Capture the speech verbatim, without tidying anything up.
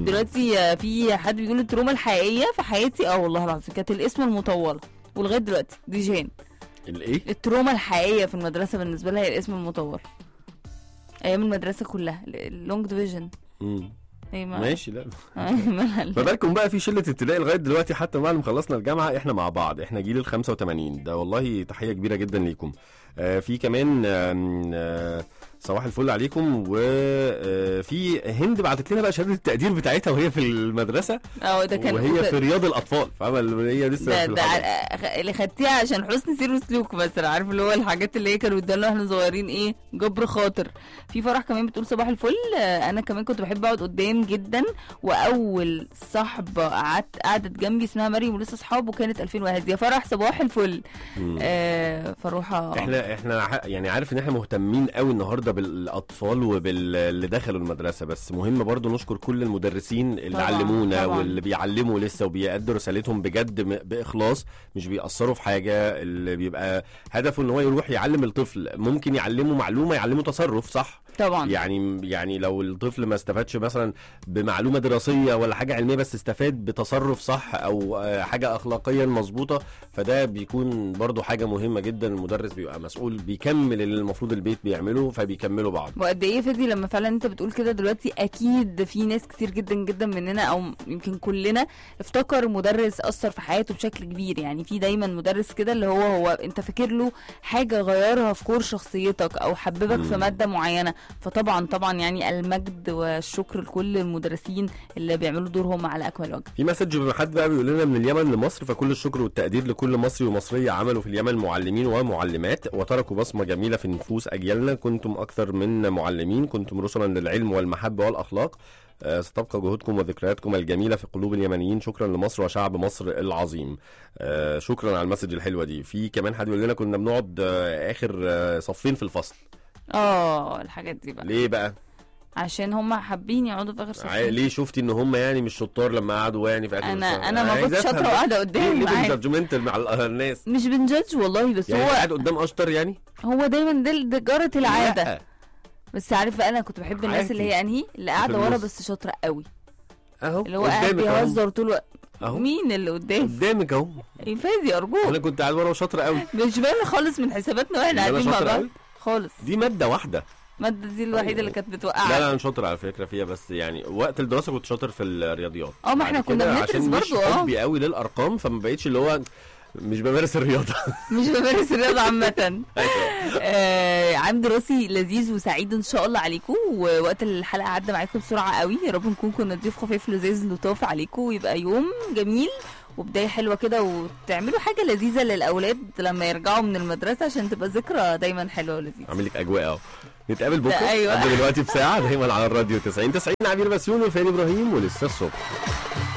دلوقتي في حد بيقول التروما الحقيقيه في حياتي اه والله العظيم كانت الاسم المطوله، ولغايه دلوقتي دي جين. الايه؟ التروما الحقيقيه في المدرسه بالنسبه لها هي الاسم المطول ايام المدرسه كلها، اللونج ديفيجن. امم ما ماشي. لا ما بالكم بقى في شله ابتدائي لغايه دلوقتي حتى بعد ما خلصنا الجامعه احنا مع بعض، احنا جيل ال خمسة وتمانين ده، والله تحيه كبيره جدا ليكم. آه في كمان آه صباح الفل عليكم. وفي هند بعتت لنا بقى شهاده التقدير بتاعتها وهي في المدرسه، اه ده كان وهي في رياض الاطفال، فاهمه؟ هي لسه ده, في ده اللي خدتيها عشان حسن سير وسلوك مثلا، عارف اللي هو الحاجات اللي هي كانوا بيدالنا واحنا صغيرين، ايه جبر خاطر. في فرح كمان بتقول صباح الفل، انا كمان كنت بحب اقعد قدام جدا، واول صاحبه قعدت قعدت جنبي اسمها مريم ولسه اصحاب، وكانت ألفين وواحد. يا فرح صباح الفل. آه فروحه احنا احنا يعني عارف ان احنا مهتمين قوي النهارده بالاطفال وباللي دخلوا المدرسه، بس مهم برضو نشكر كل المدرسين اللي طبعًا علمونا طبعًا. واللي بيعلموا لسه وبيأدوا رسالتهم بجد باخلاص، مش بيأثروا في حاجه، اللي بيبقى هدفه ان هو يروح يعلم الطفل، ممكن يعلمه معلومه يعلمه تصرف صح طبعا. يعني يعني لو الطفل ما استفادش مثلا بمعلومه دراسيه ولا حاجه علميه، بس استفاد بتصرف صح او حاجه اخلاقيا مظبوطه، فده بيكون برضو حاجه مهمه جدا. المدرس بيبقى مسؤول بيكمل اللي المفروض البيت بيعمله، فبيكملوا بعض. وقد ايه فدي لما فعلا انت بتقول كده دلوقتي، اكيد في ناس كتير جدا جدا مننا او يمكن كلنا افتكر مدرس اثر في حياته بشكل كبير. يعني في دايما مدرس كده اللي هو هو انت فاكر له حاجه غيرها في كور شخصيتك او حببك م. في ماده معينه. فطبعا طبعا يعني المجد والشكر لكل المدرسين اللي بيعملوا دورهم على اكمل وجه. في مسج من حد بقى بيقول لنا من اليمن لمصر، فكل الشكر والتقدير لكل مصري ومصريه عملوا في اليمن معلمين ومعلمات وتركوا بصمه جميله في نفوس اجيالنا. كنتم اكثر من معلمين، كنتم رسلا للعلم والمحبه والاخلاق. أه ستبقى جهودكم وذكرياتكم الجميله في قلوب اليمنيين. شكرا لمصر وشعب مصر العظيم. أه شكرا على المسج الحلوه دي. في كمان حد بيقول لنا كنا بنقعد أه اخر أه صفين في الفصل. اه الحاجات دي بقى ليه بقى؟ عشان هم حابين يقعدوا في اخر صفين. ليه؟ شفتي ان هم يعني مش شطار لما قعدوا يعني في اخر انا الصف؟ انا ما كنتش شاطره وقاعده قدام. ليه بنجادجمنتال مع الناس؟ مش بنجادج والله، بس يعني هو قاعد قدام اشطر يعني. هو دايما ده جاره العاده. لا. بس عارف بقى انا كنت بحب الناس اللي هي انهي اللي قاعده ورا بس شاطره قوي، اهو اللي هو قاعد بيهزر طول الوقت. مين اللي قدام؟ قدامك اهو. فادي ارجوك. انا كنت قاعد ورا وشاطره قوي. مش باين خالص من حساباتنا واحنا قاعدين مع بعض خالص. دي ماده واحده، الماده دي الوحيده أيوة. اللي كانت بتوقع. لا لا انا شاطر على فكره فيها، بس يعني وقت الدراسه كنت شاطر في الرياضيات. اه ما احنا كنا بندرس برضه. اه حبي قوي للارقام، فما بقيتش اللي هو مش بمارس الرياضه. مش بمارس الرياضه عامه. آه عام دراسي لذيذ وسعيد ان شاء الله عليكم، ووقت الحلقه عدى معاكم بسرعه قوي. يا رب نكون كنا ضيف خفيف لذيذ لطاف عليكم، ويبقى يوم جميل وبدايه حلوه كده، وتعملوا حاجه لذيذه للاولاد لما يرجعوا من المدرسه عشان تبقى ذكرى دايما حلوه ولذيذه. اعمل لك اجواء اهو. نتقابل بكره أيوة. قبل دلوقتي بساعه دايما على الراديو تسعين تسعين. عبير بسيون وفاني ابراهيم، ولسه الصبح.